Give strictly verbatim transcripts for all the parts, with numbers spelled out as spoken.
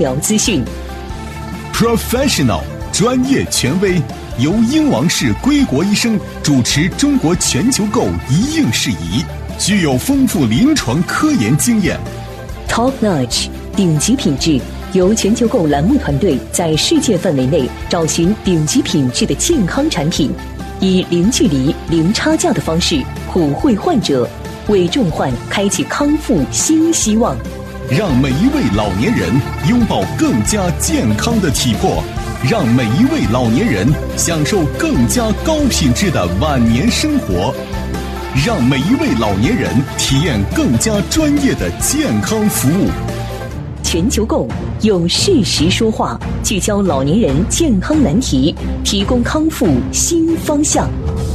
疗资讯。 Professional 专业权威，由英王氏归国医生主持中国全球购一应事宜，具有丰富临床科研经验。 Top Notch 顶级品质，由全球购栏目团队在世界范围内找寻顶级品质的健康产品，以零距离、零差价的方式普惠患者，为重患开启康复新希望。 让每一位老年人拥抱更加健康的体魄，让每一位老年人享受更加高品质的晚年生活，让每一位老年人体验更加专业的健康服务。 全球购用事实说话，聚焦老年人健康难题，提供康复新方向。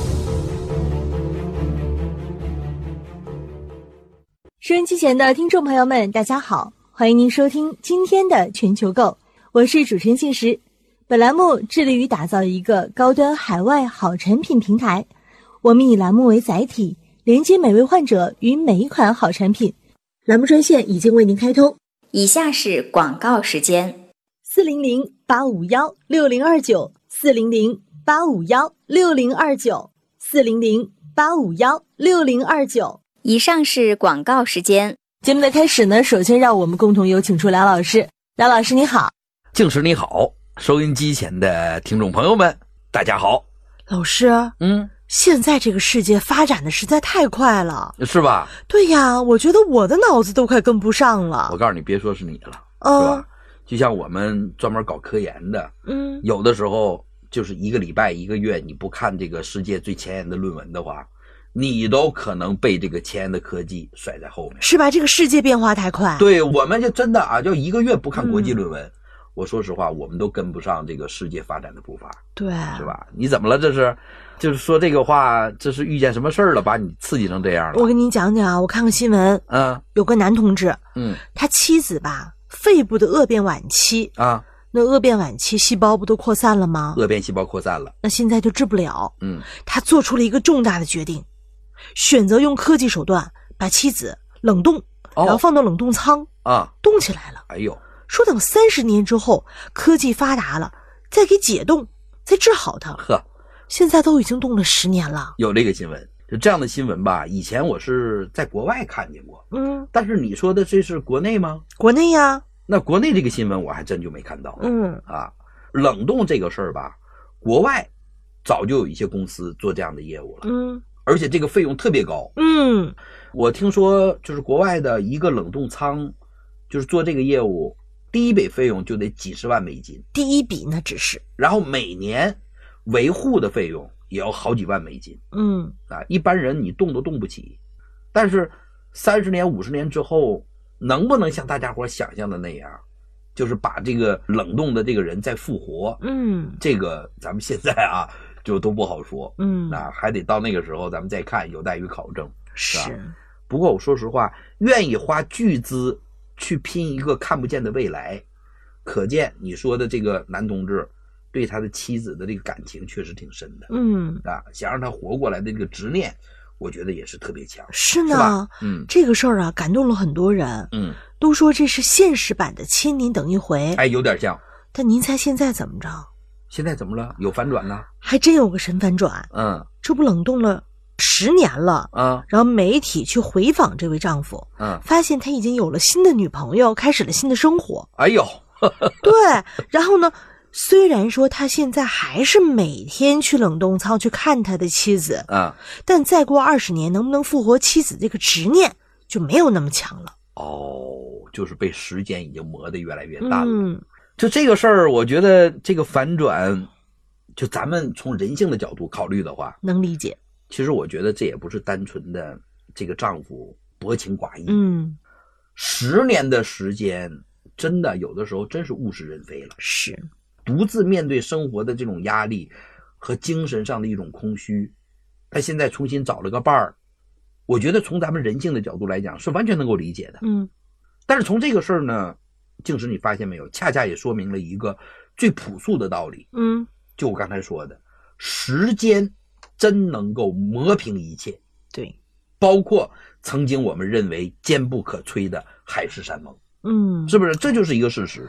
收音机前的听众朋友们，大家好，欢迎您收听今天的全球购，我是主持人信实。本栏目致力于打造一个高端海外好产品平台，我们以栏目为载体，连接每位患者与每一款好产品。栏目专线已经为您开通， 以下是广告时间： 四零零八五幺六零二九，四零零八五幺六零二九，四零零八五幺六零二九。 以上是广告时间。 节目的开始呢，首先让我们共同有请出梁老师。梁老师你好。 静时你好，收音机前的听众朋友们，大家好。 老师， 嗯， 现在这个世界发展的实在太快了， 是吧？ 对呀，我觉得我的脑子都快跟不上了。 我告诉你，别说是你了， 嗯、 是吧？就像我们专门搞科研的， 嗯， 有的时候就是一个礼拜、一个月，你不看这个世界最前沿的论文的话，你都可能被这个前沿的科技甩在后面， 是吧？这个世界变化太快。 对，我们就真的啊，就一个月不看国际论文，嗯、我说实话，我们都跟不上这个世界发展的步伐， 对， 是吧？你怎么了？这是，就是说这个话，这是遇见什么事儿了，把你刺激成这样了？ 我跟你讲讲啊，我看个新闻， 嗯， 有个男同志， 嗯， 他妻子吧，肺部的恶变晚期啊。 那恶变晚期细胞不都扩散了吗？ 恶变细胞扩散了， 那现在就治不了。 嗯， 他做出了一个重大的决定，选择用科技手段把妻子冷冻， 哦、 然后放到冷冻仓啊， 冻起来了。 哎呦， 说等三十年之后科技发达了，再给解冻，再治好它。 呵， 现在都已经冻了十年了。 有这个新闻，就这样的新闻吧，以前我是在国外看见过， 嗯， 但是你说的这是国内吗？ 国内呀。 那国内这个新闻我还真就没看到。 嗯啊，冷冻这个事儿吧，国外早就有一些公司做这样的业务了。 嗯， 而且这个费用特别高。 嗯， 我听说就是国外的一个冷冻仓，就是做这个业务，第一笔费用就得几十万美金。 第一笔那只是， 然后每年维护的费用也要好几万美金。 嗯啊，一般人你动都动不起。但是三十年、五十年之后。能不能像大家伙想象的那样，就是把这个冷冻的这个人再复活？ 嗯， 这个咱们现在啊就都不好说。 嗯， 那还得到那个时候咱们再看，有待于考证。 是。 是吧？不过我说实话，愿意花巨资去拼一个看不见的未来，可见你说的这个男同志对他的妻子的这个感情确实挺深的。 嗯啊，想让他活过来的这个执念。我觉得也是特别强， 是呢， 是嗯， 这个事儿啊，感动了很多人， 嗯， 都说这是现实版的千年等一回， 哎，有点像。 但您猜现在怎么着？ 现在怎么了？有反转呢？ 还真有个神反转， 嗯， 这不冷冻了十年了， 嗯， 然后媒体去回访这位丈夫， 嗯， 发现他已经有了新的女朋友，开始了新的生活。 哎呦， 对，然后呢？虽然说他现在还是每天去冷冻仓去看他的妻子啊， 但再过二十年能不能复活妻子这个执念就没有那么强了。 哦，就是被时间已经磨得越来越淡了。 嗯， 就这个事儿，我觉得这个反转，就咱们从人性的角度考虑的话， 能理解。 其实我觉得这也不是单纯的这个丈夫薄情寡义。 嗯， 十年的时间，真的有的时候真是物是人非了。 是。 独自面对生活的这种压力和精神上的一种空虚，他现在重新找了个伴儿，我觉得从咱们人性的角度来讲是完全能够理解的。 嗯， 但是从这个事儿呢，静时你发现没有，恰恰也说明了一个最朴素的道理。 嗯， 就我刚才说的，时间真能够磨平一切。 对， 包括曾经我们认为坚不可摧的海誓山盟。 嗯， 是不是？这就是一个事实。